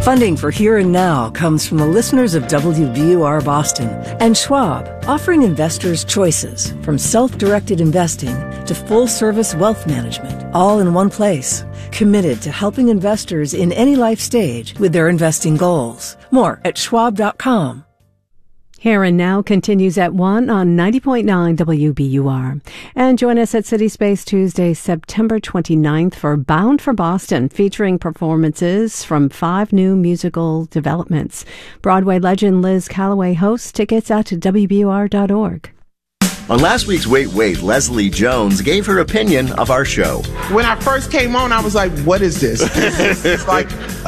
Funding for Here and Now comes from the listeners of WBUR Boston and Schwab, offering investors choices from self-directed investing to full-service wealth management, all in one place. Committed to helping investors in any life stage with their investing goals. More at schwab.com. Here and Now continues at 1 on 90.9 WBUR. And join us at City Space Tuesday, September 29th for Bound for Boston, featuring performances from 5 new musical developments. Broadway legend Liz Callaway hosts. Tickets out to WBUR.org. On last week's Wait, Wait, Leslie Jones gave her opinion of our show. When I first came on, I was like, what is this? It's like